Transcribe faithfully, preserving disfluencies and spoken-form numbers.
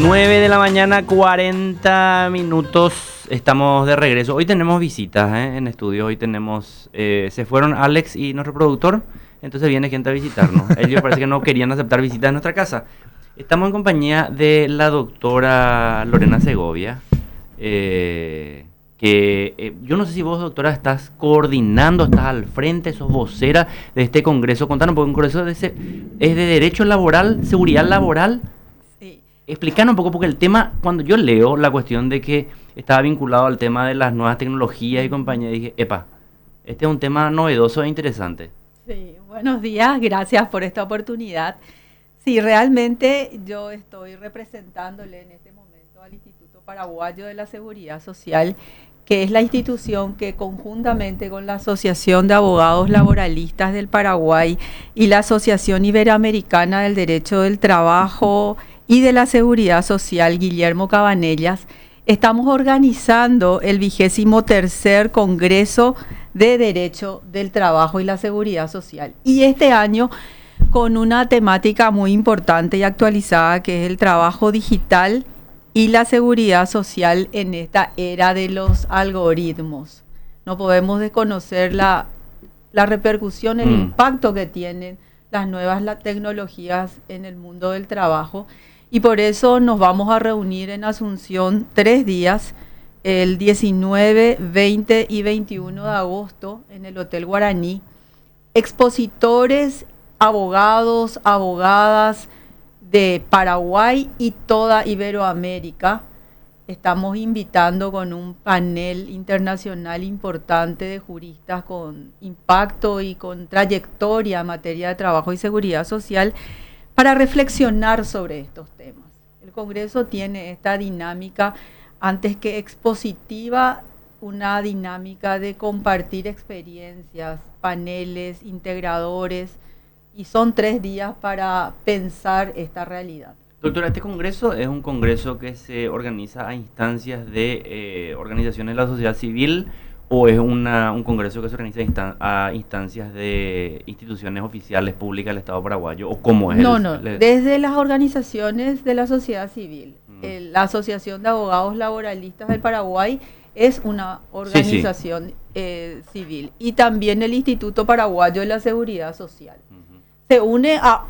nueve de la mañana, cuarenta minutos. Estamos de regreso. Hoy tenemos visitas ¿eh? en estudio. Hoy tenemos... Eh, se fueron Alex y nuestro productor. Entonces viene gente a visitarnos. Ellos parece que no querían aceptar visitas en nuestra casa. Estamos en compañía de la doctora Lorena Segovia. Eh, que eh, yo no sé si vos, doctora, estás coordinando, estás al frente, sos vocera de este congreso. Contanos, porque un congreso de ese, es de derecho laboral, seguridad laboral. Sí. Explicanos un poco, porque el tema, cuando yo leo la cuestión de que estaba vinculado al tema de las nuevas tecnologías y compañía, dije, epa, este es un tema novedoso e interesante. Sí, buenos días, gracias por esta oportunidad. Sí, realmente yo estoy representándole en este momento al Instituto Paraguayo de la Seguridad Social, que es la institución que conjuntamente con la Asociación de Abogados Laboralistas del Paraguay y la Asociación Iberoamericana del Derecho del Trabajo y de la Seguridad Social, Guillermo Cabanellas, estamos organizando el vigésimo tercer Congreso de Derecho del Trabajo y la Seguridad Social. Y este año con una temática muy importante y actualizada, que es el trabajo digital y la seguridad social en esta era de los algoritmos. No podemos desconocer la, la repercusión, el mm. impacto que tienen las nuevas las tecnologías en el mundo del trabajo. Y por eso nos vamos a reunir en Asunción tres días, el diecinueve, veinte y veintiuno de agosto, en el Hotel Guaraní. Expositores, abogados, abogadas de Paraguay y toda Iberoamérica. Estamos invitando con un panel internacional importante de juristas con impacto y con trayectoria en materia de trabajo y seguridad social, para reflexionar sobre estos temas. El Congreso tiene esta dinámica, antes que expositiva, una dinámica de compartir experiencias, paneles, integradores, y son tres días para pensar esta realidad. Doctora, este congreso es un congreso que se organiza a instancias de eh, organizaciones de la sociedad civil, ¿o es una, un congreso que se organiza a, instan a instancias de instituciones oficiales públicas del Estado paraguayo? ¿O cómo es? No, el, no, el... desde las organizaciones de la sociedad civil. Mm. El, la Asociación de Abogados Laboralistas del Paraguay es una organización sí, sí. Eh, civil. Y también el Instituto Paraguayo de la Seguridad Social. Uh-huh. Se une a